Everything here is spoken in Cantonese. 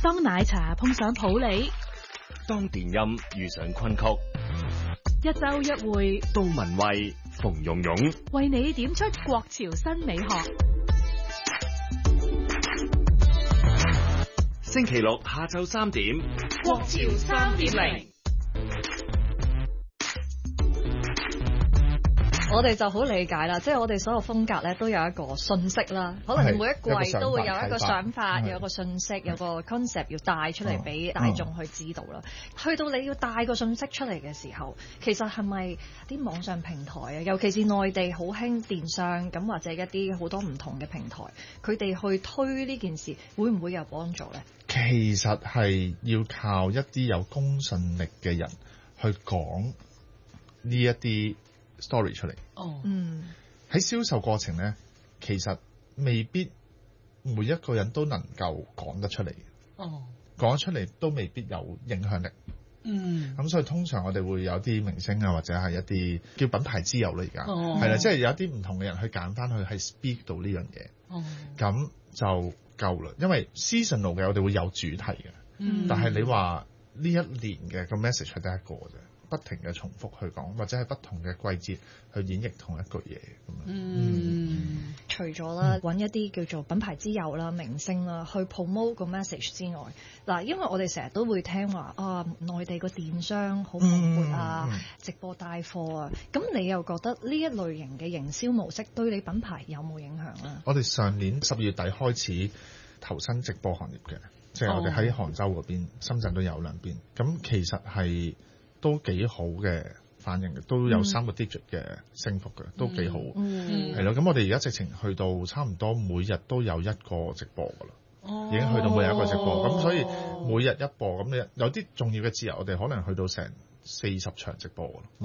當奶茶碰上普洱， 當電音遇上昆曲， 一周一會， 杜文蔚、馮蓉蓉為你點出國潮新美學。 星期六下晝3點， 國潮3.0。 我哋就好理解啦，即係我哋所有風格咧都有一個信息啦，可能每一季都會有一個想法，有一個信息，有個 concept 要帶出嚟俾大眾去知道啦。去到你要帶個信息出嚟嘅時候，其實係咪啲網上平台啊，尤其是內地好興電商咁，或者一啲好多唔同嘅平台，佢哋去推呢件事，會唔會有幫助呢？ 其實係要靠一啲有公信力嘅人去講呢一啲 story 出嚟。喺銷售過程呢，其實未必每一個人都能夠講得出嚟。講得出嚟都未必有影響力。咁所以通常我哋會有啲明星啊，或者係一啲叫品牌之友啦，而家係啦，即係有一啲唔同嘅人去揀翻去係 speak 到呢樣嘢。咁就夠啦，因為 seasonal 嘅我哋會有主題嘅。但係你話呢一年嘅個 message 係得一個啫。不停嘅重複去講，或者係不同嘅季節去演繹同一句嘢咁樣。 除咗啦，揾一啲叫做品牌之友啦、明星啦，去 promote 個 message 之外，嗱，因為我哋成日都會聽話啊，內地個電商好蓬勃啊，直播帶貨啊，咁你又覺得呢一類型嘅營銷模式對你品牌有冇影響啊？ 我哋上年12月底開始投身直播行業嘅，即係我哋喺杭州嗰邊、深圳都有兩邊，咁其實係都幾好嘅反應嘅，都有3個 digit 嘅升幅嘅，都幾好。係咯，咁我哋而家直情去到差唔多每日都有一個直播噶啦，已經去到每日一個直播。咁所以每日一播，咁有啲重要嘅節日，我哋可能去到成40場直播噶啦。